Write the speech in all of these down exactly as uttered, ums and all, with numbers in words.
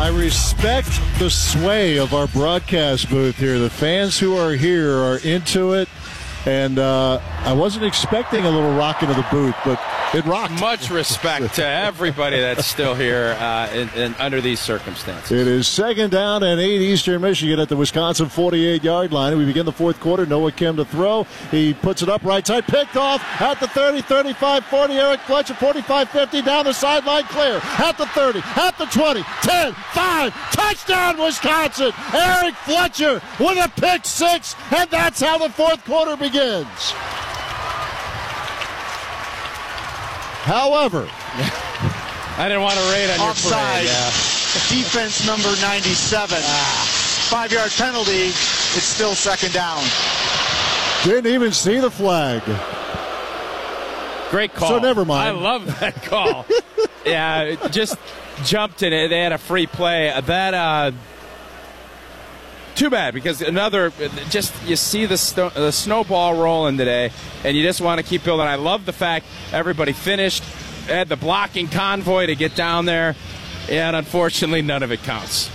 I respect the sway of our broadcast booth here. The fans who are here are into it, and uh, I wasn't expecting a little rock into the booth, but it rocked. Much respect to everybody that's still here uh, in, in, under these circumstances. It is second down and eight, Eastern Michigan at the Wisconsin forty-eight-yard line. We begin the fourth quarter. Noah Kim to throw. He puts it up right side, picked off at the thirty, thirty-five, forty. Eric Fletcher, forty-five, fifty, down the sideline, clear. At the thirty, at the twenty, ten, five, touchdown Wisconsin. Eric Fletcher with a pick six, and that's how the fourth quarter begins. However, I didn't want to raid on offside. your parade. Yeah. Defense number ninety-seven. Ah. Five-yard penalty. It's still second down. Didn't even see the flag. Great call. So never mind. I love that call. Yeah, just jumped in it. They had a free play. That uh, too bad, because another, just you see the, sto- the snowball rolling today, and you just want to keep building. I love the fact everybody finished, had the blocking convoy to get down there, and unfortunately none of it counts.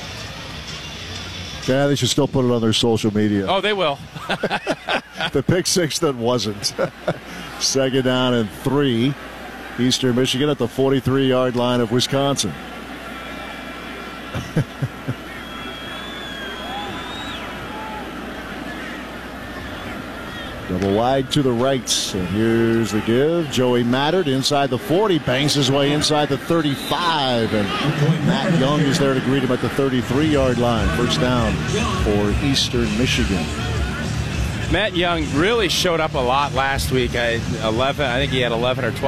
Yeah, they should still put it on their social media. Oh, they will. The pick six that wasn't. Second down and three. Eastern Michigan at the forty-three-yard line of Wisconsin. Double wide to the right. And here's the give. Joey Mattert inside the forty. Bangs his way inside the thirty-five. And Matt Young is there to greet him at the thirty-three-yard line. First down for Eastern Michigan. Matt Young really showed up a lot last week. I eleven. I think he had eleven or twelve.